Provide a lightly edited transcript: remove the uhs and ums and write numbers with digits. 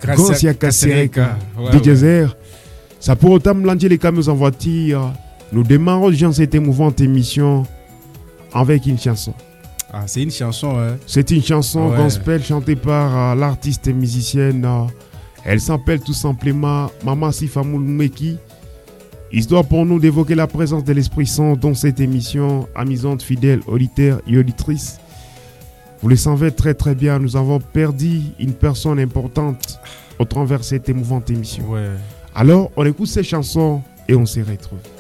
Gracia Kasereka, DJ Zer. Ça pour autant lancer les camions en voiture. Nous démarrons dans cette émouvante émission avec une chanson. Ah, c'est une chanson, hein. C'est une chanson gospel chantée par l'artiste et musicienne. Elle s'appelle tout simplement Mama Sifa Moulmeki. Histoire pour nous d'évoquer la présence de l'Esprit Saint dans cette émission, amusante, fidèle, auditeurs et auditrices. Vous le savez très très bien, nous avons perdu une personne importante au travers de cette émouvante émission. Ouais. Alors, on écoute ces chansons et on se retrouve.